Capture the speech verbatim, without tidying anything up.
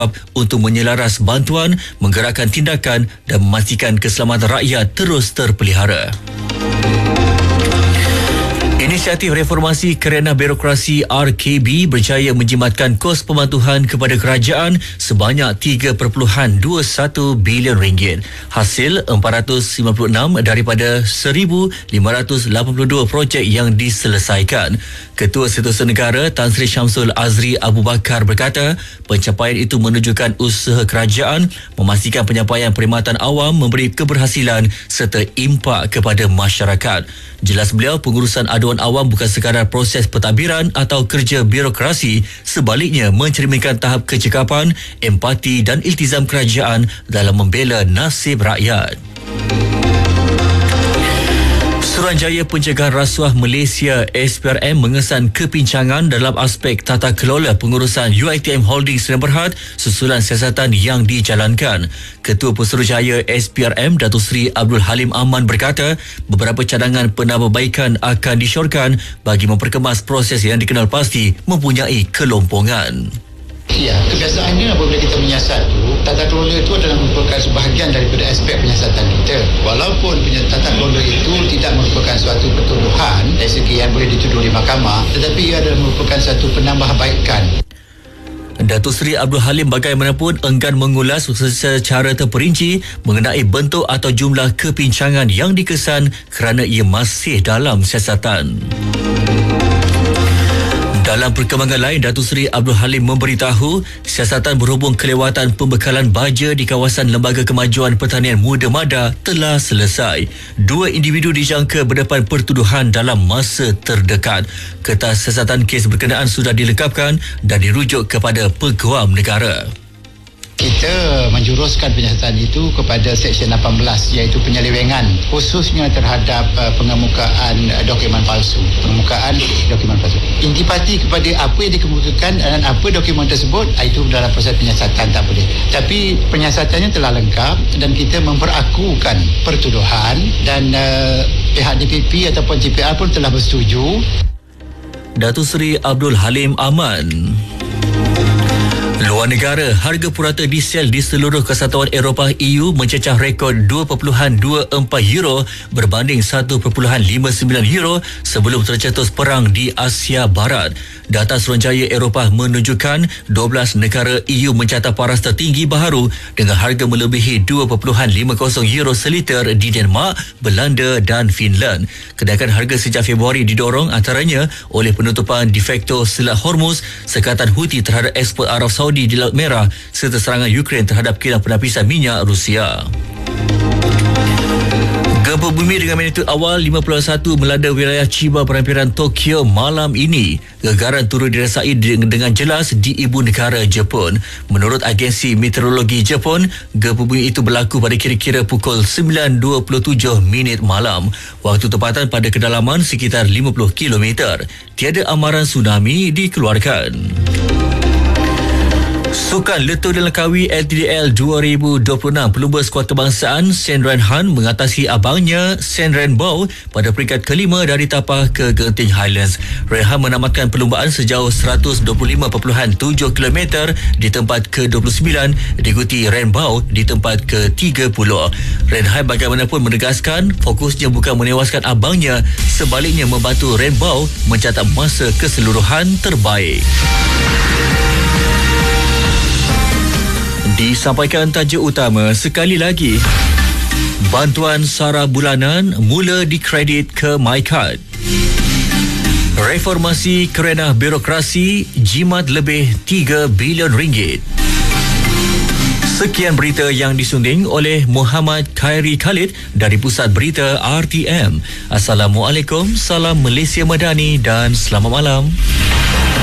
untuk menyelaras bantuan, menggerakkan tindakan dan memastikan keselamatan rakyat terus terpelihara. Inisiatif Reformasi Kerana Birokrasi R K B berjaya menjimatkan kos pematuhan kepada kerajaan sebanyak tiga perpuluhan dua satu bilion ringgit. Hasil empat ratus lima puluh enam daripada seribu lima ratus lapan puluh dua projek yang diselesaikan. Ketua Setiausaha Negara Tan Sri Syamsul Azri Abu Bakar berkata, pencapaian itu menunjukkan usaha kerajaan memastikan penyampaian perkhidmatan awam memberi keberhasilan serta impak kepada masyarakat. Jelas beliau, pengurusan aduan awam bukan sekadar proses pentadbiran atau kerja birokrasi, sebaliknya mencerminkan tahap kecekapan, empati dan iltizam kerajaan dalam membela nasib rakyat. Suruhanjaya Pencegahan Rasuah Malaysia S P R M mengesan kepincangan dalam aspek tata kelola pengurusan U I T M Holding Sdn Bhd susulan siasatan yang dijalankan. Ketua Pesuruhjaya S P R M Datuk Seri Abdul Halim Aman berkata, beberapa cadangan penambahbaikan akan disyorkan bagi memperkemas proses yang dikenal pasti mempunyai kelompongan. Ya, kebiasaannya apabila kita menyiasat tu, tata kelola itu adalah merupakan sebahagian daripada aspek penyiasatan kita. Walaupun tata kelola itu tidak merupakan suatu pertuduhan dari segi yang boleh dituduh di mahkamah, tetapi ia adalah merupakan satu penambahbaikan. Datuk Seri Abdul Halim bagaimanapun enggan mengulas secara terperinci mengenai bentuk atau jumlah kepincangan yang dikesan kerana ia masih dalam siasatan. Dalam perkembangan lain, Datuk Seri Abdul Halim memberitahu siasatan berhubung kelewatan pembekalan baja di kawasan Lembaga Kemajuan Pertanian Muda Mada telah selesai. Dua individu dijangka berdepan pertuduhan dalam masa terdekat. Kertas siasatan kes berkenaan sudah dilengkapkan dan dirujuk kepada Peguam Negara. Kita menjuruskan penyiasatan itu kepada Seksyen lapan belas, iaitu penyelewengan khususnya terhadap uh, pengemukaan uh, dokumen palsu. Pengemukaan dokumen palsu. Intipati kepada apa yang dikemukakan dan apa dokumen tersebut, itu dalam proses penyiasatan tak boleh. Tapi penyiasatannya telah lengkap dan kita memperakukan pertuduhan dan uh, pihak D P P ataupun T P R pun telah bersetuju. Datuk Seri Abdul Halim Aman. Luar negara, harga purata diesel di seluruh kesatuan Eropah E U mencecah rekod dua perpuluhan dua empat euro berbanding satu perpuluhan lima sembilan euro sebelum tercetus perang di Asia Barat. Data Suruhanjaya Eropah menunjukkan dua belas negara E U mencatat paras tertinggi baharu dengan harga melebihi dua perpuluhan lima kosong euro seliter di Denmark, Belanda dan Finland. Kenaikan harga sejak Februari didorong antaranya oleh penutupan de facto Selat Hormuz, sekatan Houthi terhadap ekspor Arab Saudi di Laut Merah serta serangan Ukraine terhadap kilang penapisan minyak Rusia. Gempa bumi dengan magnitudo awal lima puluh satu melanda wilayah Chiba perhampiran Tokyo malam ini. Gegaran turut dirasai dengan jelas di ibu negara Jepun. Menurut agensi meteorologi Jepun, gempa bumi itu berlaku pada kira-kira pukul sembilan dua puluh tujuh minit malam. Waktu tempatan pada kedalaman sekitar lima puluh kilometer. Tiada amaran tsunami dikeluarkan. Sukan Letup dan Langkawi L T D L dua ribu dua puluh enam, pelumba skuad kebangsaan Sen Renhan mengatasi abangnya Sen Renbao pada peringkat kelima dari tapak ke Genting Highlands. Renhan menamatkan perlumbaan sejauh seratus dua puluh lima perpuluhan tujuh kilometer di tempat ke dua puluh sembilan, diikuti Renbao di tempat ke tiga puluh. Renhan bagaimanapun menegaskan fokusnya bukan menewaskan abangnya, sebaliknya membantu Renbao mencatat masa keseluruhan terbaik. Disampaikan tajuk utama sekali lagi. Bantuan sara bulanan mula dikredit ke MyCard. Reformasi kerana birokrasi jimat lebih tiga bilion ringgit. Sekian berita yang disunding oleh Muhammad Khairi Khalid dari Pusat Berita R T M. Assalamualaikum, salam Malaysia Madani dan selamat malam.